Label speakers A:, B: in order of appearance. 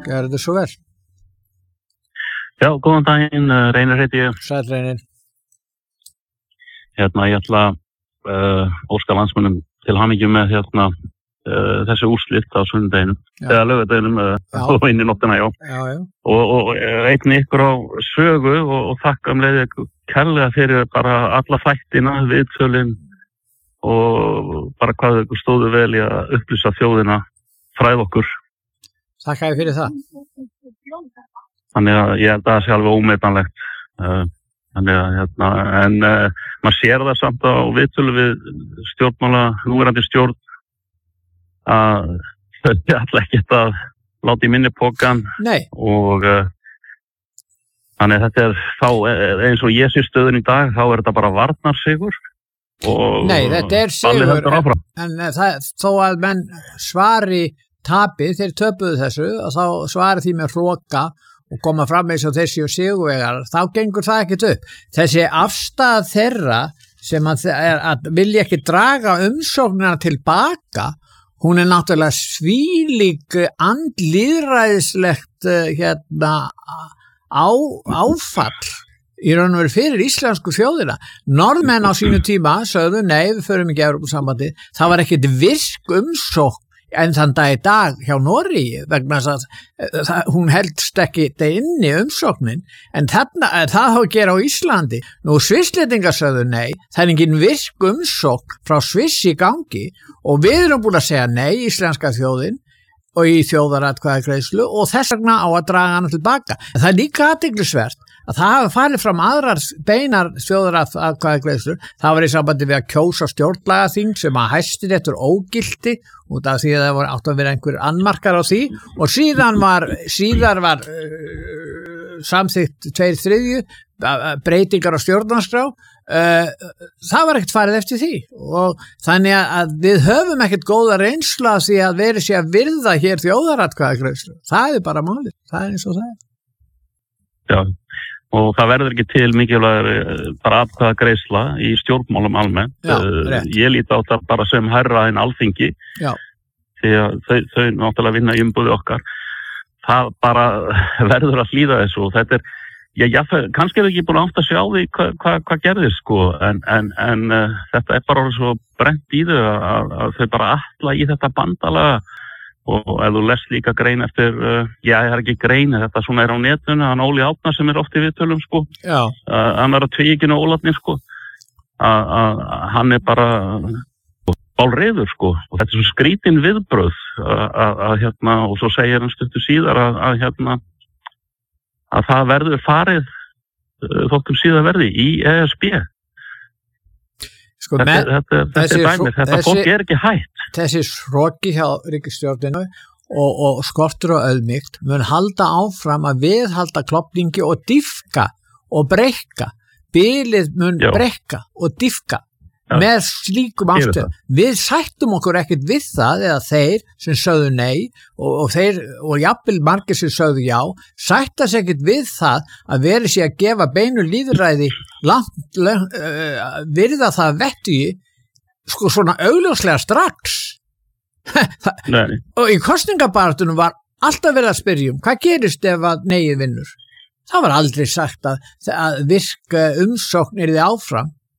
A: Gjörðu svo vel.
B: Já, góðan daginn, Reynir heiti ég.
A: Sæll Reynir.
B: Ég ætla óska landsmönnum til hamingju með þessi úrslit á sunnudeginum, eða laugardeginum og inn í nóttina,
A: já.
B: Og einnig ykkur á sögu og þakka leiði kærlega fyrir bara alla þættina, viðtölin og bara hvað ykkur stóðu vel í að upplýsa þjóðina, fræða okkur.
A: Þakka ég fyrir það.
B: Þannig að ég held að það sé alveg ómetanlegt. Þannig að, en maður sér það samt á viðtölu við stjórnmála, núverandi stjórn, að þau ætla ekkert að láta í minni pokan.
A: Nei.
B: Og þannig að þetta þá, eins og ég sé stöðun í dag, þá þetta bara varnarsigur.
A: Nei, þetta sigur, en þó að menn svari tapi, þeir töpuðu þessu, og þá svari því með hroka og koma fram eins og þessi og sigurvegar, þá gengur það ekkert upp. Þessi afstæða þeirra sem að vilja ekki draga umsóknina tilbaka, hún náttúrulega svílík andlýðræðislegt áfall í raun og veru fyrir íslensku þjóðina. Norðmenn á sínu tíma sögðu, nei, við förum ekki í Evrópusambandið. Það var ekkert virk umsókn en þann dag í dag hjá Noregi vegna þess að hún heldst ekki inni umsóknin, en það þá gera á Íslandi. Nú Svissletingar sögðu nei, það er engin virk umsókn frá Sviss í gangi og við erum búin að segja nei, íslenska þjóðin og í þjóðaratkvæðagreiðslu og þess vegna á að draga hana tilbaka. En það er líka athyglisvert að það hafa farið fram aðrar beinar þjóðaratkvæðagreiðslur. Það var í sambandi við að kjósa stjórnlagaþing sem að Hæstiréttur ógilti út af því að það átt að vera einhver annmarkar á því og síðan var samþykkt 2/3 breytingar á stjórnarskrá. Það var ekkert farið eftir því og þannig að við höfum ekkert góða reynslu af því að verið sé að virða hér þjóðaratkvæðagreiðslu. Það er bara málið, það er eins og það er.
B: Já, og það verður ekki til mikilvægur bara atkvæðagreiðsla í stjórnmálum almennt. Ég líti á það bara sem hærra en Alþingi.
A: Já.
B: Því að þau náttúrulega vinna í umboði okkar. Það bara verður að hlýða þessu og þetta er kannski er ekki búin að átta sig á því hvað gerðist sko, en þetta er bara svo brent í þau að þau bara atla í þetta bandalega og ef þú lest líka grein eftir, það er ekki grein, þetta svona er á netinu, hann Óli Átna sem er oft í viðtölum sko, hann er að tvíkinu Ólatni sko, að hann er bara bálreiður sko, og þetta er svo skrítin viðbröð og svo segir hann stuttu síðar að það verður farið þóttum síðan verði í ESB.
A: Sko,
B: þetta er dæmið, þetta fólk er ekki hætt.
A: Þessi hroki hjá ríkisstjórninu og skortur og auðmýkt mun halda áfram að viðhalda klofningi og dýfka og breikka. Bilið mun breikka og dýfka með slíkum afstöðum. Við sættum okkur ekkert við það eða þeir sem sögðu nei og þeir og jafnvel margir sem sögðu já sættast ekkert við það að verið sé að gefa beinu lýðræði virða það vettugi sko svona augljóslega strax. Og í kosningabartunum var alltaf verið að spyrja hvað gerist ef að neið vinnur. Það var aldrei sagt að virka umsókn yrði áfram.